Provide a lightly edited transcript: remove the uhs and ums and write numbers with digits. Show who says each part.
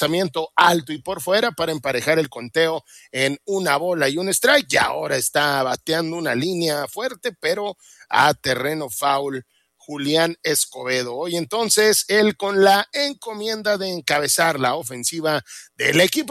Speaker 1: lanzamiento alto y por fuera para emparejar el conteo en 1 bola y 1 strike. Y ahora está bateando una línea fuerte, pero a terreno foul, Julián Escobedo. Hoy entonces él con la encomienda de encabezar la ofensiva del equipo